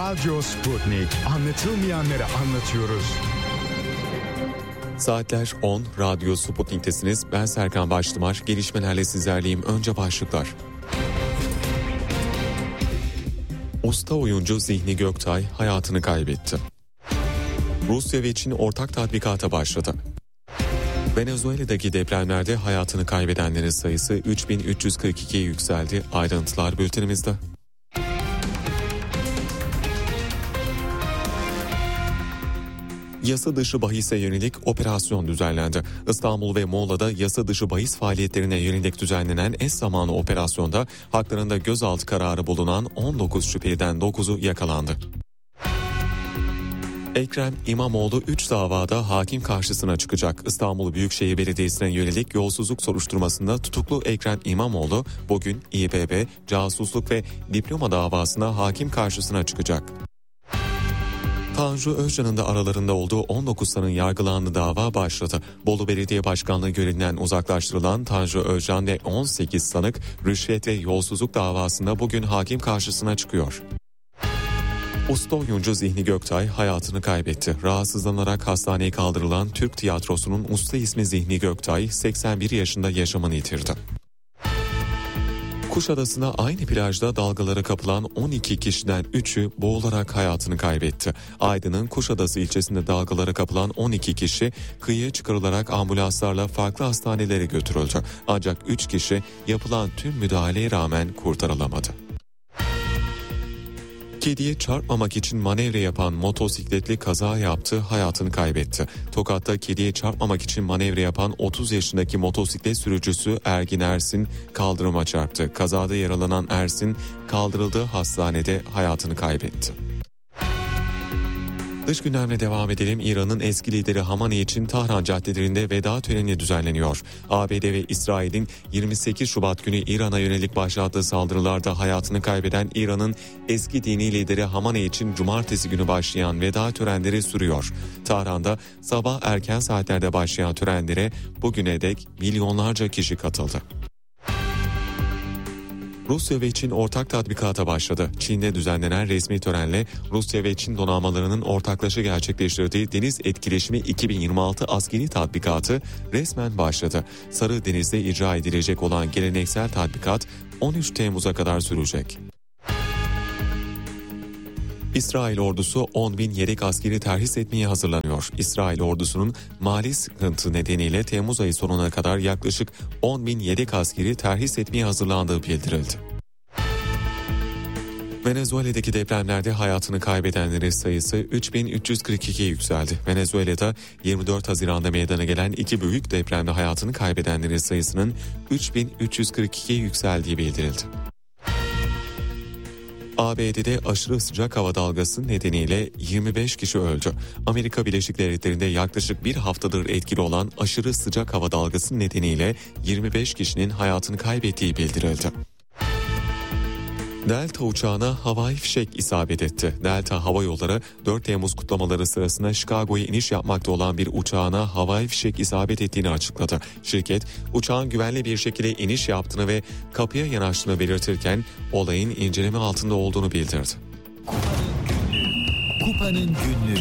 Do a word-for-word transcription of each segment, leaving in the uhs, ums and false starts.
Radyo Sputnik. Anlatılmayanları anlatıyoruz. Saatler on, Radyo Sputnik'tesiniz. Ben Serkan Baştımar. Gelişmelerle sizlerleyim. Önce başlıklar. Usta oyuncu Zihni Göktay hayatını kaybetti. Rusya ve Çin ortak tatbikata başladı. Venezuela'daki depremlerde hayatını kaybedenlerin sayısı üç bin üç yüz kırk ikiye yükseldi. Ayrıntılar bültenimizde. Yasa dışı bahise yönelik operasyon düzenlendi. İstanbul ve Muğla'da yasa dışı bahis faaliyetlerine yönelik düzenlenen eş zamanlı operasyonda haklarında gözaltı kararı bulunan on dokuz şüpheliden dokuzu yakalandı. Ekrem İmamoğlu üç davada hakim karşısına çıkacak. İstanbul Büyükşehir Belediyesi'ne yönelik yolsuzluk soruşturmasında tutuklu Ekrem İmamoğlu bugün İBB, casusluk ve diploma davasına hakim karşısına çıkacak. Tanju Özcan'ın da aralarında olduğu on dokuz sanığın yargılandığı dava başladı. Bolu Belediye Başkanlığı görevinden uzaklaştırılan Tanju Özcan ve on sekiz sanık rüşvet ve yolsuzluk davasında bugün hakim karşısına çıkıyor. Usta oyuncu Zihni Göktay hayatını kaybetti. Rahatsızlanarak hastaneye kaldırılan Türk tiyatrosunun usta ismi Zihni Göktay seksen bir yaşında yaşamını yitirdi. Kuşadası'nda aynı plajda dalgalara kapılan on iki kişiden üçü boğularak hayatını kaybetti. Aydın'ın Kuşadası ilçesinde dalgalara kapılan on iki kişi kıyıya çıkarılarak ambulanslarla farklı hastanelere götürüldü. Ancak üç kişi yapılan tüm müdahaleye rağmen kurtarılamadı. Kediye çarpmamak için manevra yapan motosikletli kaza yaptı, hayatını kaybetti. Tokat'ta kediye çarpmamak için manevra yapan otuz yaşındaki motosiklet sürücüsü Ergin Ersin kaldırıma çarptı. Kazada yaralanan Ersin kaldırıldığı hastanede hayatını kaybetti. Dış gündemle devam edelim. İran'ın eski lideri Hamaney için Tahran caddelerinde veda töreni düzenleniyor. A B D ve İsrail'in yirmi sekiz Şubat günü İran'a yönelik başlattığı saldırılarda hayatını kaybeden İran'ın eski dini lideri Hamaney için cumartesi günü başlayan veda törenleri sürüyor. Tahran'da sabah erken saatlerde başlayan törenlere bugüne dek milyonlarca kişi katıldı. Rusya ve Çin ortak tatbikata başladı. Çin'de düzenlenen resmi törenle Rusya ve Çin donanmalarının ortaklaşa gerçekleştirdiği Deniz Etkileşimi iki bin yirmi altı askeri tatbikatı resmen başladı. Sarı Deniz'de icra edilecek olan geleneksel tatbikat on üç Temmuz'a kadar sürecek. İsrail ordusu on bin yedek askeri terhis etmeye hazırlanıyor. İsrail ordusunun mali sıkıntı nedeniyle Temmuz ayı sonuna kadar yaklaşık on bin yedek askeri terhis etmeye hazırlandığı bildirildi. Venezuela'daki depremlerde hayatını kaybedenlerin sayısı üç bin üç yüz kırk ikiye yükseldi. Venezuela'da yirmi dört Haziran'da meydana gelen iki büyük depremde hayatını kaybedenlerin sayısının üç bin üç yüz kırk ikiye yükseldiği bildirildi. A B D'de aşırı sıcak hava dalgası nedeniyle yirmi beş kişi öldü. Amerika Birleşik Devletleri'nde yaklaşık bir haftadır etkili olan aşırı sıcak hava dalgası nedeniyle yirmi beş kişinin hayatını kaybettiği bildirildi. Delta uçağına havai fişek isabet etti. Delta Hava Yolları dört Temmuz kutlamaları sırasında Chicago'ya iniş yapmakta olan bir uçağına havai fişek isabet ettiğini açıkladı. Şirket uçağın güvenli bir şekilde iniş yaptığını ve kapıya yanaştığını belirtirken olayın inceleme altında olduğunu bildirdi. Kupanın günlüğü.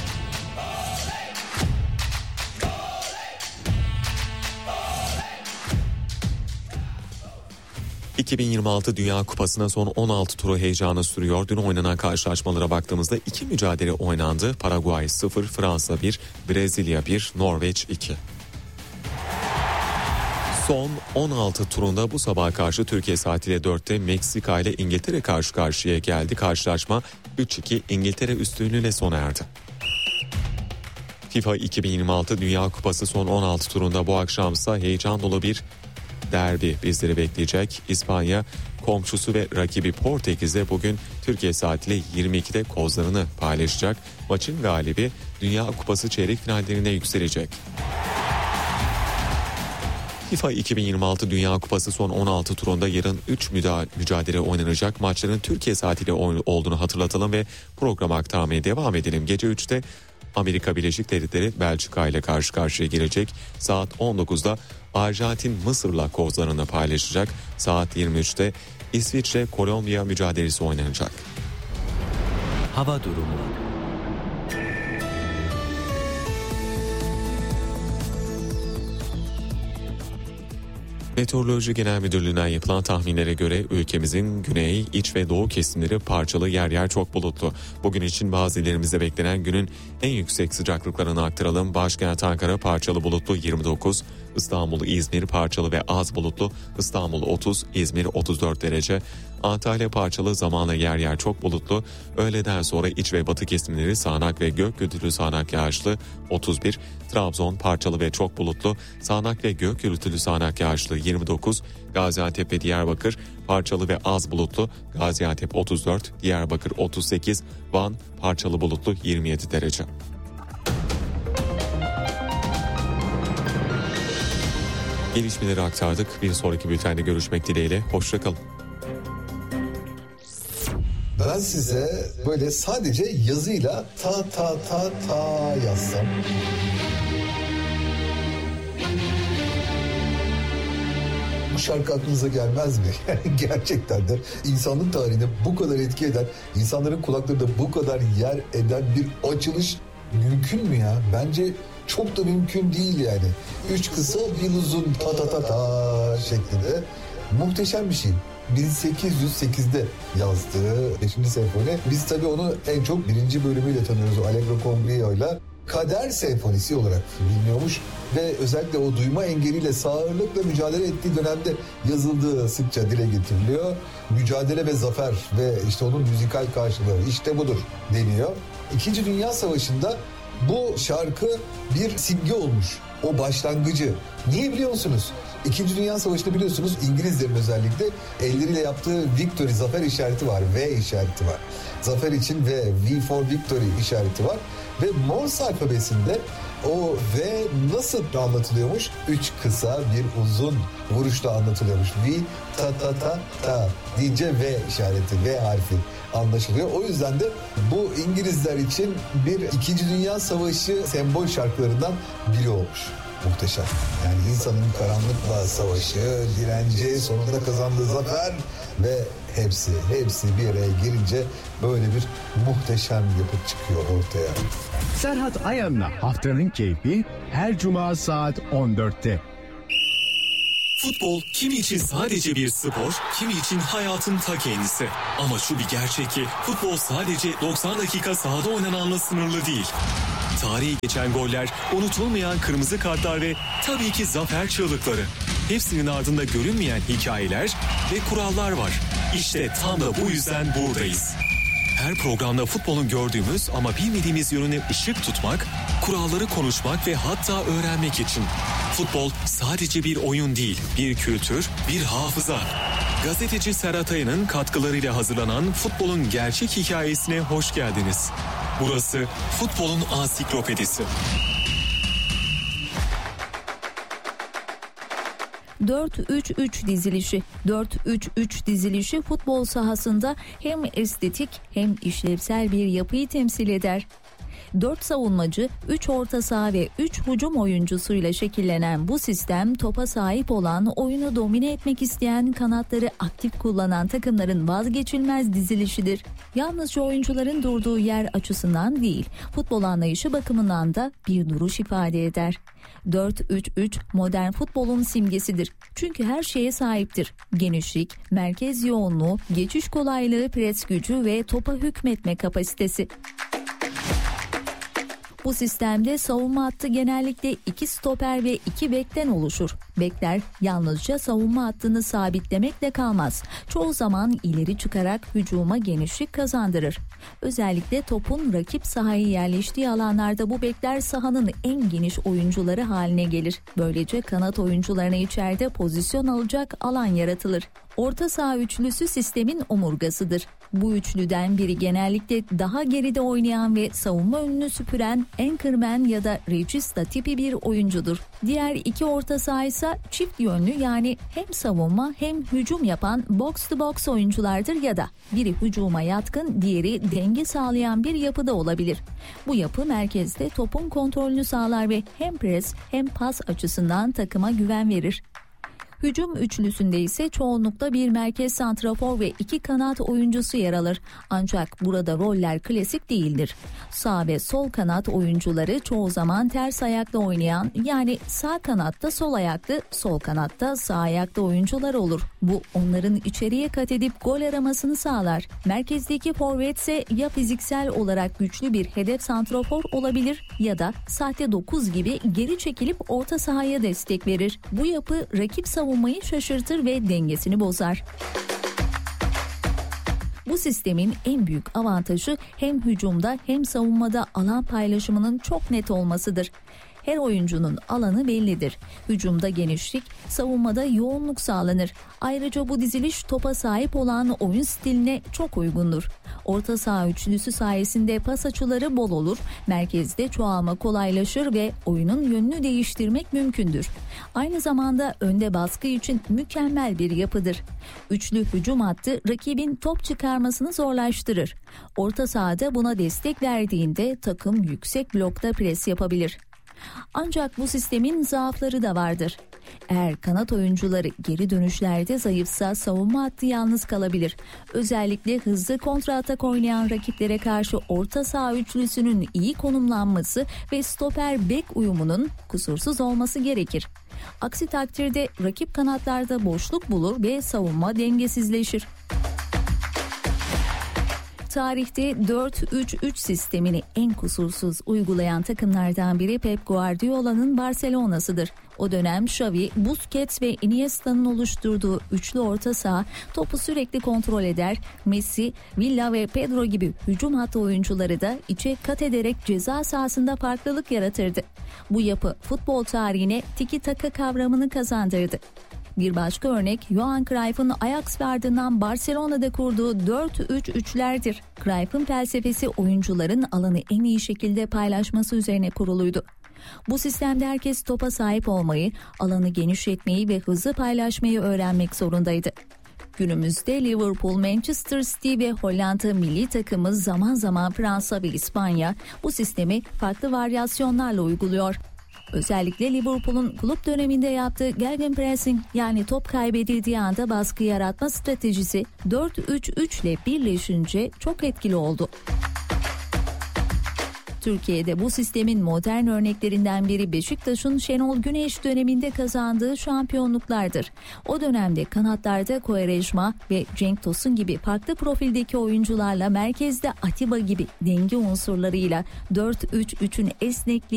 iki bin yirmi altı Dünya Kupası'na son on altı turu heyecanı sürüyor. Dün oynanan karşılaşmalara baktığımızda iki mücadele oynandı. Paraguay sıfır, Fransa bir, Brezilya bir, Norveç iki. Son on altı turunda bu sabah karşı Türkiye saatiyle dörtte Meksika ile İngiltere karşı karşıya geldi. Karşılaşma üç iki İngiltere üstünlüğüyle sona erdi. FIFA iki bin yirmi altı Dünya Kupası son on altı turunda bu akşamsa heyecan dolu bir derbi bizleri bekleyecek. İspanya komşusu ve rakibi Portekiz'de bugün Türkiye saatiyle yirmi ikide kozlarını paylaşacak. Maçın galibi Dünya Kupası çeyrek finallerine yükselecek. FIFA iki bin yirmi altı Dünya Kupası son on altı turunda yarın üç mücadele oynanacak. Maçların Türkiye saatiyle olduğunu hatırlatalım ve programı aktarmaya devam edelim. Gece üçte Amerika Birleşik Devletleri Belçika ile karşı karşıya gelecek. Saat on dokuzda Arjantin Mısır'la kozlarını paylaşacak. Saat yirmi üçte İsviçre Kolombiya mücadelesi oynanacak. hava durumu. Meteoroloji Genel Müdürlüğü'nden yapılan tahminlere göre ülkemizin güney, iç ve doğu kesimleri parçalı, yer yer çok bulutlu. Bugün için bazı illerimizde beklenen günün en yüksek sıcaklıklarını aktaralım. Başkent Ankara parçalı bulutlu yirmi dokuz, İstanbul, İzmir parçalı ve az bulutlu, İstanbul otuz, İzmir otuz dört derece. Antalya parçalı, zamanla yer yer çok bulutlu. Öğleden sonra iç ve batı kesimleri sağanak ve gök gürültülü sağanak yağışlı otuz bir. Trabzon parçalı ve çok bulutlu, sağanak ve gök gürültülü sağanak yağışlı yirmi dokuz. Gaziantep ve Diyarbakır parçalı ve az bulutlu, Gaziantep otuz dört, Diyarbakır otuz sekiz, Van parçalı bulutlu yirmi yedi derece. Gelişmeleri aktardık. Bir sonraki bültende görüşmek dileğiyle. Hoşça kalın. Ben size böyle sadece yazıyla ta ta ta ta yazsam. Bu şarkı aklınıza gelmez mi? Gerçekten de insanlık tarihine bu kadar etki eden, insanların kulaklarında bu kadar yer eden bir açılış mümkün mü ya? Bence çok da mümkün değil yani. Üç kısa bir uzun ta ta ta ta şeklinde muhteşem bir şey. bin sekiz yüz sekizde yazdığı beşinci senfoni. Biz tabii onu en çok birinci bölümüyle tanıyoruz. Allegro con brio'yla. Kader senfonisi olarak biliniyormuş ve özellikle o duyma engeliyle sağırlıkla mücadele ettiği dönemde yazıldığı sıkça dile getiriliyor. Mücadele ve zafer ve işte onun müzikal karşılığı işte budur deniyor. İkinci Dünya Savaşı'nda bu şarkı bir simge olmuş. O başlangıcı. Niye biliyor musunuz? İkinci Dünya Savaşı'nda biliyorsunuz İngilizlerin özellikle elleriyle yaptığı victory, zafer işareti var. V işareti var. Zafer için V, V for victory işareti var. Ve Morse alfabesinde o V nasıl anlatılıyormuş? Üç kısa bir uzun vuruşla anlatılıyormuş. V, ta ta ta ta deyince V işareti, V harfi anlaşılıyor. O yüzden de bu İngilizler için bir İkinci Dünya Savaşı sembol şarkılarından biri olmuş. Muhteşem. Yani insanın karanlıkla savaşı, direnci, sonunda kazandığı zafer ve hepsi, hepsi bir araya girince böyle bir muhteşem yapıt çıkıyor ortaya. Serhat Ayan'la Haftanın Keyfi her cuma saat on dörtte. Futbol kimi için sadece bir spor, kimi için hayatın ta kendisi. Ama şu bir gerçek ki futbol sadece doksan dakika sahada oynananla sınırlı değil. Tarihi geçen goller, unutulmayan kırmızı kartlar ve tabii ki zafer çığlıkları. Hepsinin ardında görünmeyen hikayeler ve kurallar var. İşte tam da bu yüzden buradayız. Her programda futbolun gördüğümüz ama bilmediğimiz yönüne ışık tutmak, kuralları konuşmak ve hatta öğrenmek için. Futbol sadece bir oyun değil, bir kültür, bir hafıza. Gazeteci Serhat Ayan'ın katkılarıyla hazırlanan futbolun gerçek hikayesine hoş geldiniz. Burası futbolun ansiklopedisi. dört üç üç dizilişi. dört üç üç dizilişi futbol sahasında hem estetik hem işlevsel bir yapıyı temsil eder. dört savunmacı, üç orta saha ve üç hücum oyuncusuyla şekillenen bu sistem topa sahip olan, oyunu domine etmek isteyen, kanatları aktif kullanan takımların vazgeçilmez dizilişidir. Yalnızca oyuncuların durduğu yer açısından değil, futbol anlayışı bakımından da bir duruş ifade eder. dört üç üç modern futbolun simgesidir. Çünkü her şeye sahiptir. Genişlik, merkez yoğunluğu, geçiş kolaylığı, pres gücü ve topa hükmetme kapasitesi. Bu sistemde savunma hattı genellikle iki stoper ve iki bekten oluşur. Bekler yalnızca savunma hattını sabitlemekle kalmaz. Çoğu zaman ileri çıkarak hücuma genişlik kazandırır. Özellikle topun rakip sahaya yerleştiği alanlarda bu bekler sahanın en geniş oyuncuları haline gelir. Böylece kanat oyuncularına içeride pozisyon alacak alan yaratılır. Orta saha üçlüsü sistemin omurgasıdır. Bu üçlüden biri genellikle daha geride oynayan ve savunma önünü süpüren anchorman ya da regista tipi bir oyuncudur. Diğer iki orta saha ise çift yönlü, yani hem savunma hem hücum yapan box to box oyunculardır ya da biri hücuma yatkın, diğeri denge sağlayan bir yapıda olabilir. Bu yapı merkezde topun kontrolünü sağlar ve hem pres hem pas açısından takıma güven verir. Hücum üçlüsünde ise çoğunlukla bir merkez santrafor ve iki kanat oyuncusu yer alır. Ancak burada roller klasik değildir. Sağ ve sol kanat oyuncuları çoğu zaman ters ayakta oynayan, yani sağ kanatta sol ayaklı, sol kanatta sağ ayaklı oyuncular olur. Bu onların içeriye kat edip gol aramasını sağlar. Merkezdeki forvet ise ya fiziksel olarak güçlü bir hedef santrafor olabilir ya da sahte dokuz gibi geri çekilip orta sahaya destek verir. Bu yapı rakip savunmayı şaşırtır ve dengesini bozar. Bu sistemin en büyük avantajı hem hücumda hem savunmada alan paylaşımının çok net olmasıdır. Her oyuncunun alanı bellidir. Hücumda genişlik, savunmada yoğunluk sağlanır. Ayrıca bu diziliş topa sahip olan oyun stiline çok uygundur. Orta saha üçlüsü sayesinde pas açıları bol olur, merkezde çoğalma kolaylaşır ve oyunun yönünü değiştirmek mümkündür. Aynı zamanda önde baskı için mükemmel bir yapıdır. Üçlü hücum hattı rakibin top çıkarmasını zorlaştırır. Orta sahada buna destek verdiğinde takım yüksek blokta pres yapabilir. Ancak bu sistemin zaafları da vardır. Eğer kanat oyuncuları geri dönüşlerde zayıfsa savunma hattı yalnız kalabilir. Özellikle hızlı kontratak oynayan rakiplere karşı orta saha üçlüsünün iyi konumlanması ve stoper bek uyumunun kusursuz olması gerekir. Aksi takdirde rakip kanatlarda boşluk bulur ve savunma dengesizleşir. Tarihte dört üç üç sistemini en kusursuz uygulayan takımlardan biri Pep Guardiola'nın Barcelona'sıdır. O dönem Xavi, Busquets ve Iniesta'nın oluşturduğu üçlü orta saha topu sürekli kontrol eder. Messi, Villa ve Pedro gibi hücum hattı oyuncuları da içe kat ederek ceza sahasında farklılık yaratırdı. Bu yapı futbol tarihine tiki taka kavramını kazandırdı. Bir başka örnek Johan Cruyff'ın Ajax ve ardından Barcelona'da kurduğu dört üç üçlerdir. Cruyff'ın felsefesi oyuncuların alanı en iyi şekilde paylaşması üzerine kuruluydu. Bu sistemde herkes topa sahip olmayı, alanı genişletmeyi ve hızlı paylaşmayı öğrenmek zorundaydı. Günümüzde Liverpool, Manchester City ve Hollanda milli takımı zaman zaman Fransa ve İspanya bu sistemi farklı varyasyonlarla uyguluyor. Özellikle Liverpool'un kulüp döneminde yaptığı gegenpressing, yani top kaybedildiği anda baskı yaratma stratejisi dört üç üç ile birleşince çok etkili oldu. Türkiye'de bu sistemin modern örneklerinden biri Beşiktaş'ın Şenol Güneş döneminde kazandığı şampiyonluklardır. O dönemde kanatlarda Quaresma ve Cenk Tosun gibi farklı profildeki oyuncularla merkezde Atiba gibi denge unsurlarıyla dört üç üçün esnekliği